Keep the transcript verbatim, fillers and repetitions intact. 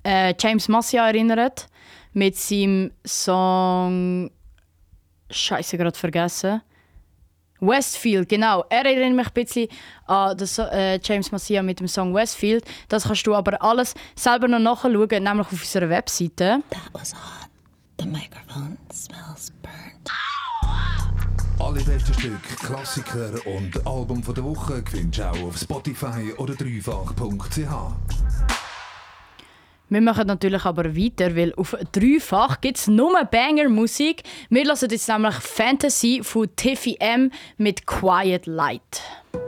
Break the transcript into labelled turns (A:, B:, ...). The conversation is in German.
A: äh, James Massia erinnert. Mit seinem Song... Scheiße, gerade vergessen. Westfield, genau. Er erinnert mich ein bisschen an das, äh, James Massia mit dem Song Westfield. Das kannst du aber alles selber noch nachschauen, nämlich auf unserer Webseite.
B: That was hot. The microphone smells burnt.
C: Alle besten Stücke, Klassiker und Album der Woche findest du auch auf Spotify oder dreifach punkt c h.
A: Wir machen natürlich aber weiter, weil auf Dreifach gibt es nur Banger-Musik. Wir hören jetzt nämlich Fantasy von Tiffy M mit Quiet Light.